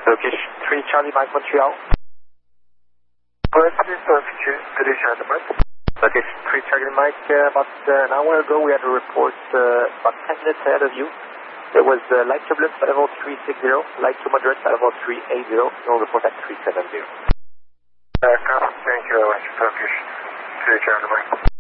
Turkish 3 Charlie Mike Montreal. Turkish 3 Charlie Mike. Turkish 3 Charlie Mike, about an hour ago we had a report about 10 minutes ahead of you. There was light turbulence at level 360, light to moderate at level 380, no report at 370. Thank you very much, Turkish 3 Charlie Mike.